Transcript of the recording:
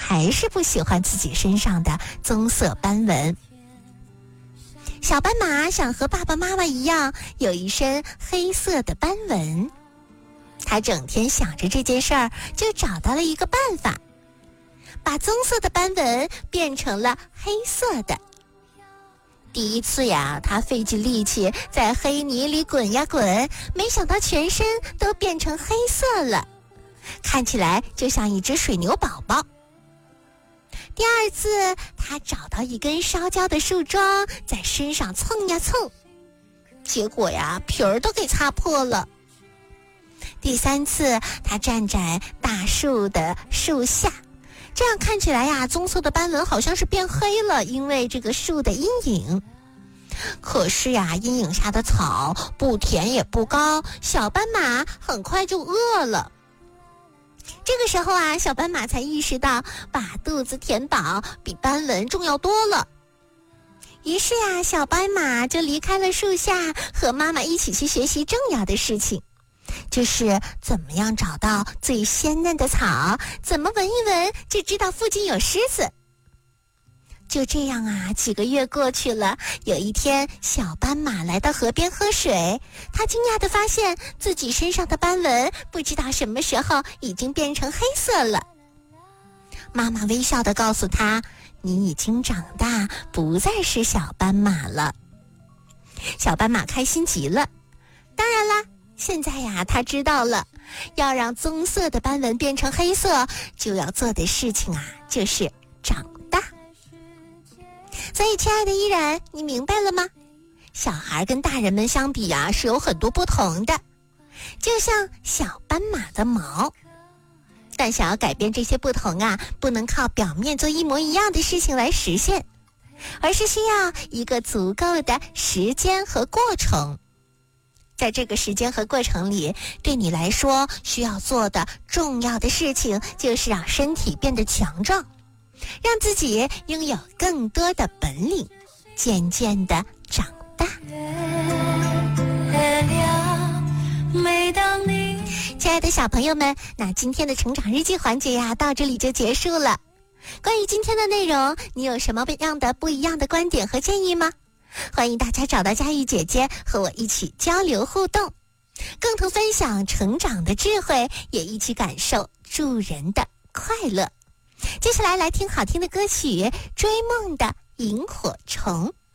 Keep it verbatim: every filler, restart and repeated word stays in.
还是不喜欢自己身上的棕色斑纹。小斑马想和爸爸妈妈一样有一身黑色的斑纹，他整天想着这件事儿，就找到了一个办法，把棕色的斑纹变成了黑色的。第一次呀，他费尽力气在黑泥里滚呀滚，没想到全身都变成黑色了，看起来就像一只水牛宝宝。第二次，他找到一根烧焦的树桩，在身上蹭呀蹭，结果呀，皮儿都给擦破了。第三次，他站在大树的树下，这样看起来呀，棕色的斑纹好像是变黑了，因为这个树的阴影。可是呀，阴影下的草不甜也不高，小斑马很快就饿了。这个时候啊，小斑马才意识到把肚子填饱比斑纹重要多了。于是呀，小斑马就离开了树下，和妈妈一起去学习重要的事情，就是怎么样找到最鲜嫩的草，怎么闻一闻就知道附近有狮子。就这样啊，几个月过去了，有一天，小斑马来到河边喝水，他惊讶地发现自己身上的斑纹不知道什么时候已经变成黑色了。妈妈微笑地告诉他，你已经长大，不再是小斑马了。小斑马开心极了。当然啦，现在呀，他知道了，要让棕色的斑纹变成黑色，就要做的事情啊，就是长大。所以亲爱的依然，你明白了吗？小孩跟大人们相比啊，是有很多不同的，就像小斑马的毛。但想要改变这些不同啊，不能靠表面做一模一样的事情来实现，而是需要一个足够的时间和过程。在这个时间和过程里，对你来说需要做的重要的事情就是让身体变得强壮，让自己拥有更多的本领，渐渐地长大。每当你亲爱的小朋友们，那今天的成长日记环节呀，到这里就结束了。关于今天的内容，你有什么样的不一样的观点和建议吗？欢迎大家找到佳玉姐姐，和我一起交流互动，共同分享成长的智慧，也一起感受助人的快乐。接下来来听好听的歌曲《追梦的萤火虫》。